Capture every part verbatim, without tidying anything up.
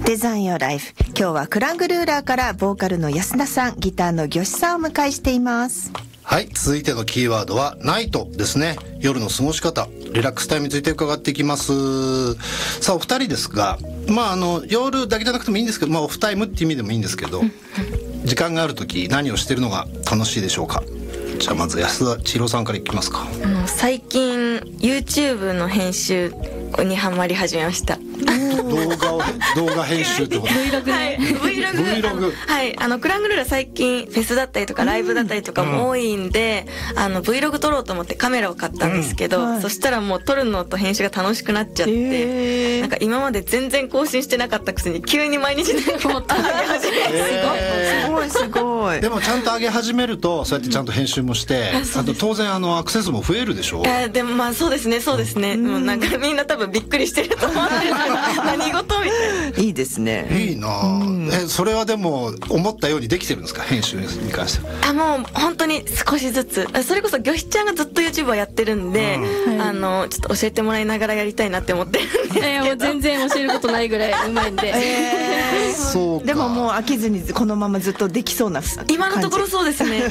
デザインヨーライフ。今日はクラングルーラーからボーカルの安田さん、ギターの魚志さんをお迎えしています。 はい、続いてのキーワードはナイトですね。夜の過ごし方、リラックスタイムについて伺っていきます。さあお二人ですが、まああの夜だけじゃなくてもいいんですけど、まあオフタイムっていう意味でもいいんですけど、時間がある時何をしてるのが楽しいでしょうか。じゃあまず安田千尋さんからいきますか。 あの最近 YouTube の編集にハマり始めました。 動画を動画編集ってこと Vlog ね、はい、Vlog あのはいあのクラングルーラ最近フェスだったりとかライブだったりとかも多いんで、うん、あの Vlog 撮ろうと思ってカメラを買ったんですけど、うんはい、そしたらもう撮るのと編集が楽しくなっちゃって、えー、なんか今まで全然更新してなかったくせに急に毎日なんかもっと上げ始めて、 えー、すごいすごい。 でもちゃんと上げ始めるとそうやってちゃんと編集もして、うん、あと当然あのアクセスも増えるでしょ。 えー、でもまあそうですねそうですね、うん、もうなんかみんな多分びっくりしてると思うんですけど何事みたいな。 いいですね。 いいな、うん、えそれはでも思ったようにできてるんですか、編集に関しては。 あもう本当に少しずつ、それこそ魚七ちゃんがずっと YouTube をやってるんで、うん、あのちょっと教えてもらいながらやりたいなって思ってるんですけど、 えー、もう全然教えることないぐらいうまいんで、 えー、そうか。でももう飽きずにこのままずっとできそうな今のところそうですね、はい、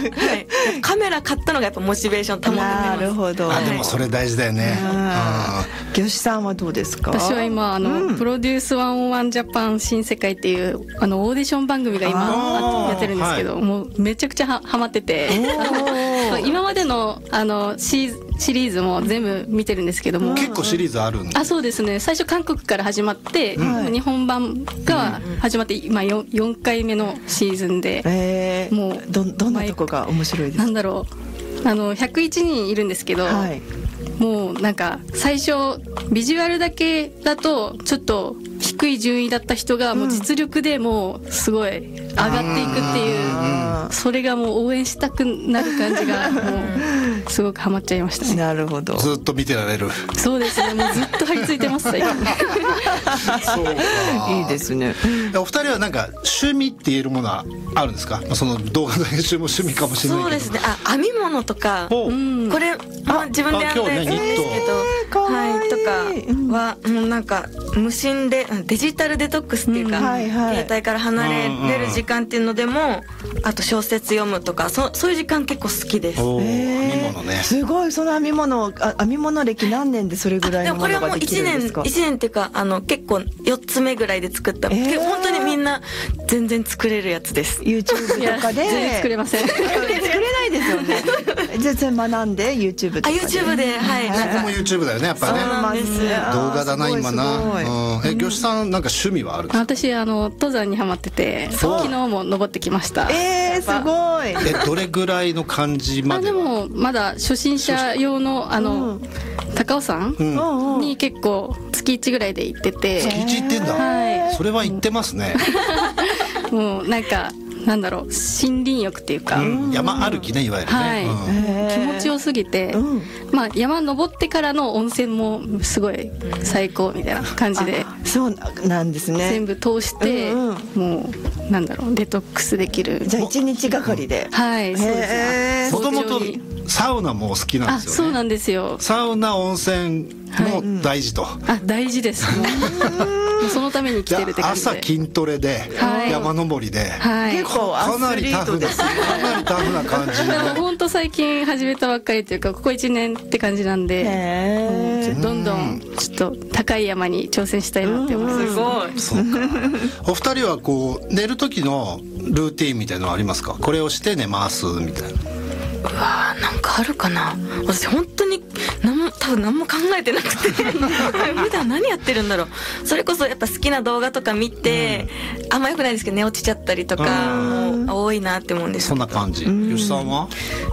カメラ買ったのがやっぱモチベーション保ってます。 なるほど。 あでもそれ大事だよね。 魚七さんはどうですか。 私は今あの、うん、プロデュースワンオンワンジャパン新世界っていうあのオーディション番組が今やってるんですけど、はい、もうめちゃくちゃはハマってて今までのあのシーシリーズも全部見てるんですけども、 結構シリーズあるんで。 あそうですね、最初韓国から始まって、うん、日本版が始まって今 4, よんかいめのシーズンで、 えー、もう ど, どんなとこが面白いですか。 なんだろう、あのひゃくいちにんいるんですけど、はい、もうなんか最初ビジュアルだけだとちょっと低い順位だった人がもう実力でもうすごい上がっていくっていう、それがもう応援したくなる感じがもうすごくハマっちゃいましたね。 なるほど。 ずっと見てられる。 そうですね、もうずっと張り付いてます最近そうかいいですね。 お二人はなんか趣味って言えるものはあるんですか。その動画の編集も趣味かもしれないけど。 そうですね、あ編み物とか、うん、これ、まあ、自分で編んだやつなんですけど、はいとかはもうなんか無心でデジタルデトックスっていうか、うんはいはい、携帯から離れれる時間っていうのでも、あと小説読むとか そ, そういう時間結構好きです。 編み物ね。 すごい。その編み物あ編み物歴何年でそれぐらいのものができるんですか。 でもこれはもういちねんいちねんっていうかあの結構よっつめぐらいで作った、えー、本当にみんな全然作れるやつです。 YouTube とかで全然作れません作れないですよね全然学んで YouTube とかで。 あ YouTube で、はい、 ここも YouTube だよねやっぱね。 そうなんです。 動画だな今な。うん、え魚七さんなんか趣味はあるんですか。 私あの登山にハマってて昨日も登ってきました。 えー、すごい。 えどれぐらいの感じまでは。 あでもまだ初心者用のあの、うん、高尾山、うん、に結構月いちぐらいで行ってて。 月いち行ってんだ、はい、それは行ってますねもうなんかなんだろう、森林浴っていうか、うん、 山歩きねいわゆるね、 はいうん、気持ちよすぎて、うん、まあ山登ってからの温泉もすごい最高みたいな感じで、 そうなんですね。 全部通して、うんうん、もうなんだろうデトックスできる。 じゃあ一日がかりで。 はいそうです。 もともとサウナも好きなんですよね。 あそうなんですよ。 サウナ温泉も大事と、 はい、あ大事ですもうそのために来てるって感じで。 朝筋トレで、はい、山登りで、はい、 結構かなりタフですかなりタフな感じで本当最近始めたばっかりというかここいちねんって感じなんで、へー、どんどんちょっと高い山に挑戦したいなって思います。 すごい。 そうかお二人はこう寝る時のルーティンみたいなのはありますか。これをして寝ますみたいな。 うわーなんかあるかな。私本当に何も多分何も考えてなくて普段何やってるんだろう。それこそやっぱ好きな動画とか見て、うん、あんま良くないですけど寝落ちちゃったりとかも多いなって思うんです。 そんな感じ。吉さんは